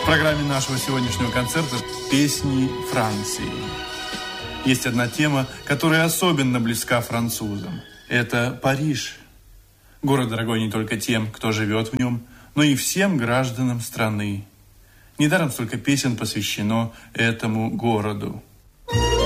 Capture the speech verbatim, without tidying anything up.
программе нашего сегодняшнего концерта «Песни Франции». Есть одна тема, которая особенно близка французам. Это Париж. Город дорогой не только тем, кто живет в нем, но и всем гражданам страны. Недаром столько песен посвящено этому городу.